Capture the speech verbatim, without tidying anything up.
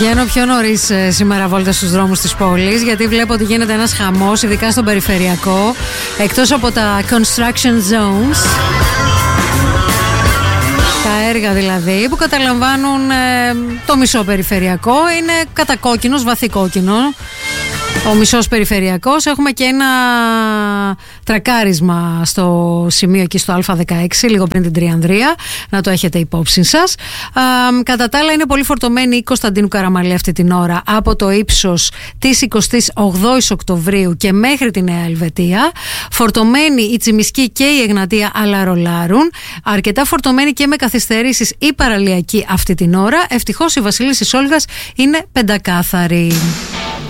Βγαίνω πιο νωρίς ε, σήμερα βόλτα στους δρόμους της πόλης, γιατί βλέπω ότι γίνεται ένας χαμός, ειδικά στον περιφερειακό, εκτός από τα construction zones, τα έργα δηλαδή που καταλαμβάνουν ε, το μισό περιφερειακό, είναι κατακόκκινος, βαθύ κόκκινο ο μισός περιφερειακός. Έχουμε και ένα τρακάρισμα στο σημείο εκεί στο Α δεκαέξι, λίγο πριν την Τριανδρία, να το έχετε υπόψη σας. Α, κατά τα άλλα είναι πολύ φορτωμένη η Κωνσταντίνου Καραμαλή αυτή την ώρα, από το ύψος της εικοστής όγδοης Οκτωβρίου και μέχρι τη Νέα Ελβετία. Φορτωμένη η Τσιμισκή και η Εγνατία, αλλά ρολάρουν. Αρκετά φορτωμένη και με καθυστερήσεις η Παραλιακή αυτή την ώρα. Ευτυχώς η Βασιλίσσης Όλγας είναι πεντακάθαρη.